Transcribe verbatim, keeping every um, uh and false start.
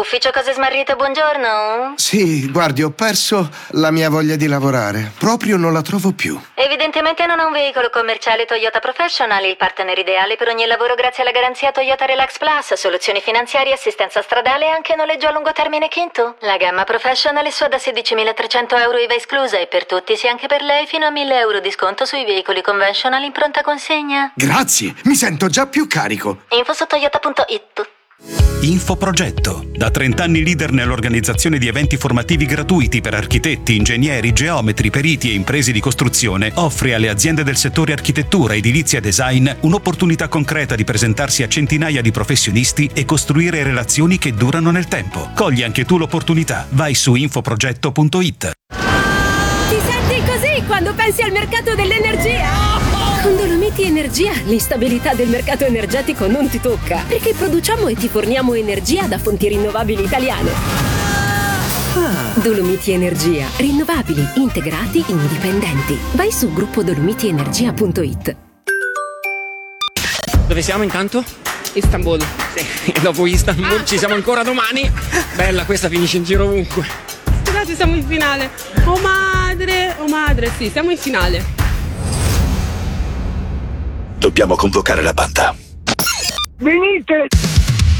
Ufficio cose smarrite, buongiorno. Sì, guardi, ho perso la mia voglia di lavorare. Proprio non la trovo più. Evidentemente non ha un veicolo commerciale Toyota Professional, il partner ideale per ogni lavoro grazie alla garanzia Toyota Relax Plus, soluzioni finanziarie, assistenza stradale e anche noleggio a lungo termine Kinto. La gamma Professional è sua da sedicimilatrecento euro I V A esclusa e per tutti, sia anche per lei, fino a mille euro di sconto sui veicoli conventional in pronta consegna. Grazie, mi sento già più carico. Info su toyota punto it. Infoprogetto, da trenta anni leader nell'organizzazione di eventi formativi gratuiti per architetti, ingegneri, geometri, periti e imprese di costruzione, offre alle aziende del settore architettura, edilizia e design un'opportunità concreta di presentarsi a centinaia di professionisti e costruire relazioni che durano nel tempo. Cogli anche tu l'opportunità. Vai su infoprogetto punto it. Ti senti così quando pensi al mercato dell'energia? Con Dolomiti Energia l'instabilità del mercato energetico non ti tocca, perché produciamo e ti forniamo energia da fonti rinnovabili italiane. Ah. Dolomiti Energia, rinnovabili, integrati, indipendenti. Vai su gruppo dolomiti energia punto it. Dove siamo intanto? Istanbul. Sì, e dopo Istanbul ah. ci siamo ancora domani. Bella, questa finisce in giro ovunque. Scusate, siamo in finale. Oh madre, oh madre, sì, siamo in finale. Dobbiamo convocare la banda. Venite!